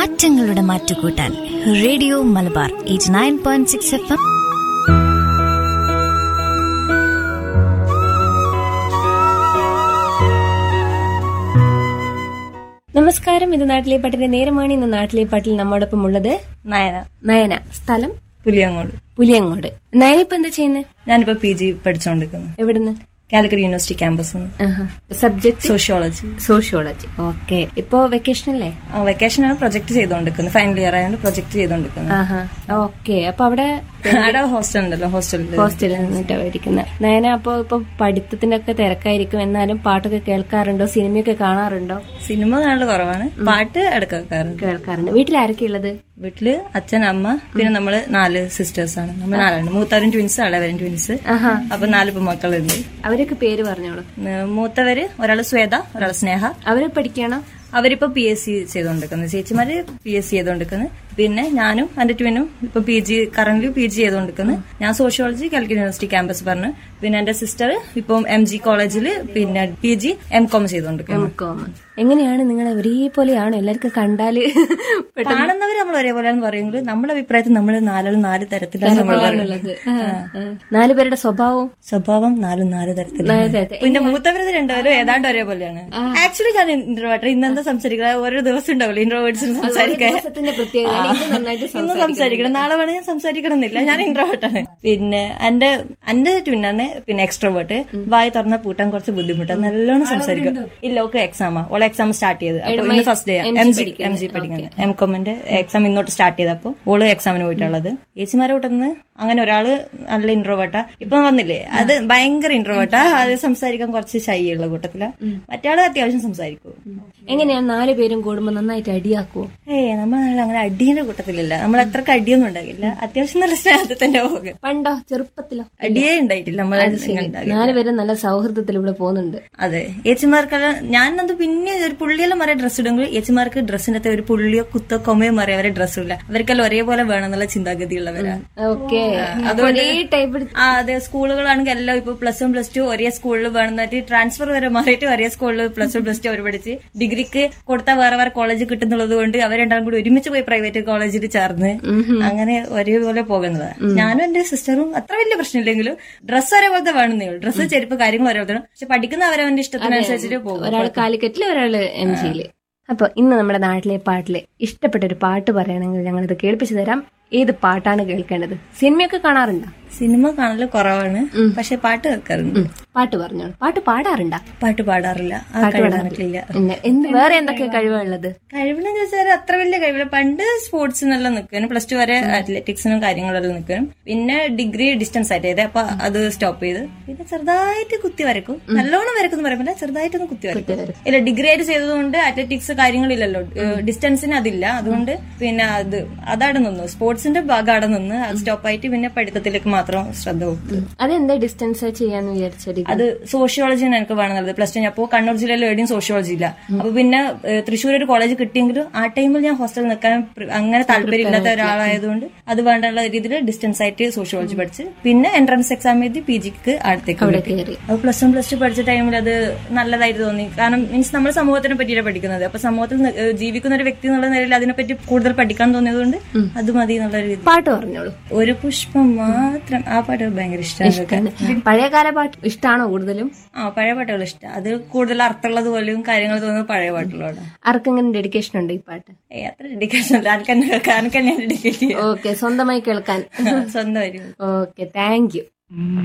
മാറ്റങ്ങളുടെ മാറ്റുകൂട്ടാൻ radio Malabar 89.6 FM. നമസ്കാരം, ഇത് നാട്ടിലെ പാട്ടിന്റെ നേരമാണ്. ഇന്ന് നാട്ടിലെ പാട്ടിൽ നമ്മോടൊപ്പം ഉള്ളത് നയന. സ്ഥലം പുലിയങ്ങോട്. നയന ഇപ്പൊ എന്താ ചെയ്യുന്നത്? ഞാനിപ്പോ PG പഠിച്ചോണ്ടിരിക്കുന്നു. എവിടുന്ന്? Calicut university campus. Subject sociology. Okay. ഇപ്പൊ വെക്കേഷൻ അല്ലേ? വെക്കേഷനാണ്. പ്രൊജക്ട് ചെയ്തോണ്ടിരിക്കുന്നത്. ഫൈനൽ ഇയർ ആയതുകൊണ്ട് പ്രൊജക്ട് ചെയ്തോണ്ടിരിക്കുന്നത്. ഓക്കെ. അപ്പൊ അവിടെ ഹോസ്റ്റൽ ഉണ്ടല്ലോ, ഹോസ്റ്റലിൽ നിന്നിട്ടാ പഠിക്കുന്നത്. നയന അപ്പൊ ഇപ്പൊ പഠിത്തത്തിന്റെ ഒക്കെ തിരക്കായിരിക്കും, എന്നാലും പാട്ടൊക്കെ കേൾക്കാറുണ്ടോ? സിനിമയൊക്കെ കാണാറുണ്ടോ? സിനിമ കാണല് കുറവാണ്, പാട്ട് ഇടയ്ക്ക് കേൾക്കാറുണ്ട്. വീട്ടിൽ ആരൊക്കെ ഉള്ളത്? വീട്ടില് അച്ഛൻ, അമ്മ, പിന്നെ നമ്മള് 4 സിസ്റ്റേഴ്സ് ആണ്. നമ്മൾ 4 മൂത്തവരും ട്വിൻസ്, ഇളവരും ട്വിൻസ്. അപ്പൊ 4 മക്കളുണ്ട്. അവരൊക്കെ പേര് പറഞ്ഞോളൂ. മൂത്തവര് ഒരാള് ശ്വേത, ഒരാള് സ്നേഹ. അവര് പഠിക്കണോ? അവരിപ്പോ PSC ചെയ്തോണ്ടിരിക്കുന്നത്. ചേച്ചിമാര് PSC ചെയ്തോണ്ടിരിക്കുന്നത്. പിന്നെ ഞാനും എന്റെ ട്വിനും ഇപ്പൊ കറന്റ് PG ചെയ്തോണ്ടിരിക്കുന്നത്. ഞാൻ സോഷ്യോളജി കാലിക്കറ്റ് യൂണിവേഴ്സിറ്റി ക്യാമ്പസ് പറഞ്ഞു. പിന്നെ എന്റെ സിസ്റ്റർ ഇപ്പം MG കോളേജിൽ പിന്നെ PG MCOM ചെയ്തോണ്ടിരിക്കുന്നു. എങ്ങനെയാണ് നിങ്ങൾ ഒരേപോലെയാണോ? എല്ലാവർക്കും കണ്ടാല് കാണുന്നവര് നമ്മൾ ഒരേപോലെയാണെന്ന് പറയുന്നത്. നമ്മുടെ അഭിപ്രായത്തിൽ നമ്മൾ 4 തരത്തിലാണ് നമ്മൾ പറയുന്നത്. 4 പേരുടെ സ്വഭാവം 4 തരത്തിലാണ്. പിന്നെ മൂത്തവരത് 2 പേരും ഏതാണ്ട് ഒരേപോലെയാണ്. ആക്ച്വലി ഞാൻ ഇൻട്രോവേർട്ടർ. ഇന്നെന്താ സംസാരിക്കുന്നത്? ഓരോ ദിവസം ഉണ്ടാവില്ല ഇൻട്രോവേർട്സിന് സംസാരിക്കാൻ. ഇന്ന് സംസാരിക്കണം, നാളെ വേണേ ഞാൻ സംസാരിക്കണം എന്നില്ല. ഞാൻ ഇൻട്രോവേർട്ടാണ്. പിന്നെ എന്റെ ട്വിന്നാണ് പിന്നെ എക്സ്ട്രോവേർട്ട്. വായി തുറന്ന പൂട്ടാൻ കുറച്ച് ബുദ്ധിമുട്ടാണ്. നല്ലോണം സംസാരിക്കും. ഇല്ല, ഓക്കെ എക്സാമാ. ഓളെ എക്സാം സ്റ്റാർട്ട് ചെയ്ത്. അപ്പൊ ഇന്ന് ഫസ്റ്റ് ഡേ MG പഠിക്കുന്നത്. MCOMന്റെ എക്സാം ഇന്നോട്ട് സ്റ്റാർട്ട് ചെയ്തപ്പോ ഓള് എക്സാമിന് പോയിട്ടുള്ളത്. ചേച്ചിമാരെ കൂട്ടുന്നത് അങ്ങനെ ഒരാള് നല്ല ഇൻട്രോവേർട്ടാ. ഇപ്പൊ വന്നില്ലേ, അത് ഭയങ്കര ഇൻട്രോവേർട്ടാ. അത് സംസാരിക്കാൻ കുറച്ച് ഷൈ ഉള്ള കൂട്ടത്തില. മറ്റാള് അത്യാവശ്യം സംസാരിക്കും. എങ്ങനെയാണ് 4 പേരും കൂടുമ്പോ നന്നായിട്ട് അടിയാക്കുവോ? നമ്മൾ അങ്ങനെ അടിയുടെ കൂട്ടത്തിലില്ല. നമ്മൾ അത്രക്ക് അടിയൊന്നും ഉണ്ടാകില്ല. അത്യാവശ്യം നല്ല സ്നേഹത്തിൽ തന്നെ പോകും. പണ്ടോ ചെറുപ്പത്തിലോ? അടിയേ ഉണ്ടായിട്ടില്ല. 4 പേരും നല്ല സൗഹൃദത്തിലൂടെ പോകുന്നുണ്ട്. അതെ. ഏച്ചിമാർക്കെല്ലാം ഞാനത് പിന്നെ ഒരു പുള്ളിയെല്ലാം മാറിയ ഡ്രസ്സ് ഇടുമെങ്കിൽ ഏച്ചിമാർക്ക് ഡ്രസ്സിനകത്ത് ഒരു പുള്ളിയോ കുത്തോ കൊമയോ മാറിയ അവരെ ഡ്രസ്സില്ല. അവർക്കെല്ലാം ഒരേപോലെ വേണമെന്നുള്ള ചിന്താഗതിയുള്ളവരാണ്. ഓക്കെ. അതെ. സ്കൂളുകളാണെങ്കിൽ എല്ലാം ഇപ്പൊ +1 +2 ഒരേ സ്കൂളിൽ വേണമെന്നിട്ട് ട്രാൻസ്ഫർ വരെ മാറിയിട്ട് ഒരേ സ്കൂളിൽ +1 +2 അവർ പഠിച്ച് ഡിഗ്രിക്ക് കൊടുത്താൽ വേറെ കോളേജ് കിട്ടുന്നുള്ളത് കൊണ്ട് അവർ രണ്ടാളും കൂടി ഒരുമിച്ച് പോയി പ്രൈവറ്റ് കോളേജിൽ ചേർന്ന് അങ്ങനെ ഒരേപോലെ പോകുന്നതാണ്. ഞാനും എന്റെ സിസ്റ്ററും അത്ര വലിയ പ്രശ്നമില്ലെങ്കിലും ഡ്രസ്സ് ഒരേപോലത്തെ വേണമെന്നേ ഉള്ളൂ. ഡ്രസ്സ് ചെരുപ്പ് കാര്യങ്ങൾ ഒരേപോലെ. പക്ഷെ പഠിക്കുന്ന അവരവന്റെ ഇഷ്ടത്തിനനുസരിച്ചിട്ട് പോകും. ഒരാൾ കാലിക്കറ്റില്, ഒരാള് MGയില്. അപ്പൊ ഇന്ന് നമ്മുടെ നാട്ടിലെ പാട്ടിലെ ഇഷ്ടപ്പെട്ട ഒരു പാട്ട് പറയണമെങ്കിൽ ഞങ്ങളിത് കേൾപ്പിച്ചു തരാം. ഏത് പാട്ടാണ് കേൾക്കേണ്ടത്? സിനിമയൊക്കെ കാണാറുണ്ടോ? സിനിമ കാണല് കുറവാണ്, പക്ഷെ പാട്ട് കേൾക്കാറുണ്ട്. പാട്ട് പറഞ്ഞോളൂ. പാട്ട് പാടാറുണ്ടോ? പാട്ട് പാടാറില്ല. വേറെ എന്തൊക്കെ കഴിവുള്ളത്? കഴിവെന്ന് ചോദിച്ചാൽ അത്ര വലിയ കഴിവില്ല. പണ്ട് സ്പോർട്സിനെല്ലാം നിൽക്കാനും +2 വരെ അത്ലറ്റിക്സിനും കാര്യങ്ങളെല്ലാം നിൽക്കാനും. പിന്നെ ഡിഗ്രി ഡിസ്റ്റൻസ് ആയിട്ട് ചെയ്തേ. അപ്പൊ അത് സ്റ്റോപ്പ് ചെയ്ത്. പിന്നെ ചെറുതായിട്ട് കുത്തി വരക്കും. നല്ലോണം വരക്കും എന്ന് പറയുമ്പോൾ ചെറുതായിട്ടൊന്ന് കുത്തി വരക്കും. ഇല്ല, ഡിഗ്രി ആയിട്ട് ചെയ്തതുകൊണ്ട് അത്ലറ്റിക്സ് കാര്യങ്ങളില്ലല്ലോ, ഡിസ്റ്റൻസിന് അതില്ല. അതുകൊണ്ട് പിന്നെ അതവിടെ നിന്നു. സ്പോർട്സിന്റെ ഭാഗം അവിടെ നിന്ന് അത് സ്റ്റോപ്പ് ആയിട്ട് പിന്നെ പഠിത്തത്തിലേക്ക് മാത്രം ശ്രദ്ധ കൊടുത്തു. അതെന്താ ഡിസ്റ്റൻസ് ചെയ്യാന്ന് വിചാരിച്ചത്? അത് സോഷ്യോളജിയാണ് എനിക്ക് വേണമെന്നുള്ളത്. +2 അപ്പോ കണ്ണൂർ ജില്ലയിൽ എവിടെയും സോഷ്യോളജി ഇല്ല. അപ്പൊ പിന്നെ തൃശ്ശൂർ ഒരു കോളേജ് കിട്ടിയെങ്കിലും ആ ടൈമിൽ ഞാൻ ഹോസ്റ്റലിൽ നിൽക്കാൻ അങ്ങനെ താല്പര്യമില്ലാത്ത ഒരാളായതുകൊണ്ട് അത് വേണ്ടുള്ള രീതിയിൽ ഡിസ്റ്റൻസ് ആയിട്ട് സോഷ്യോളജി പഠിച്ച് പിന്നെ എൻട്രൻസ് എക്സാം എഴുതി PGക്ക് അടുത്തേക്ക് കയറി. അപ്പൊ +1 +2 പഠിച്ച ടൈമിൽ അത് നല്ലതായിട്ട് തോന്നി. കാരണം മീൻസ് നമ്മൾ സമൂഹത്തിനെ പറ്റിയാണ് പഠിക്കുന്നത്. അപ്പൊ സമൂഹത്തിൽ ജീവിക്കുന്ന ഒരു വ്യക്തി എന്നുള്ള നിലയിൽ അതിനെപ്പറ്റി കൂടുതൽ പഠിക്കാൻ തോന്നിയതുകൊണ്ട് അത് മതി എന്നുള്ള രീതി. പാട്ട് പറഞ്ഞോളൂ. ഒരു പുഷ്പം മാത്രം. ആ പാട്ട് ഭയങ്കര ഇഷ്ടമാണ്. പഴയകാല പാട്ട് ഇഷ്ടമാണോ കൂടുതലും? പഴയ പാട്ടുകൾ ഇഷ്ടം. അത് കൂടുതൽ അർത്ഥമുള്ളത് പോലെയും കാര്യങ്ങൾ തോന്നുന്നത് പഴയ പാട്ടുകളോട്. ആർക്കെങ്കിലും ഡെഡിക്കേഷൻ ഉണ്ട് ഈ പാട്ട്? അത്ര ഡെഡിക്കേഷൻ ഉണ്ട്. ആർക്കെന്നെ ഡെഡിക്കേറ്റ് ചെയ്യും. ഓക്കെ. സ്വന്തമായി കേൾക്കാൻ സ്വന്തമായിരിക്കും. ഓക്കെ. Thank you.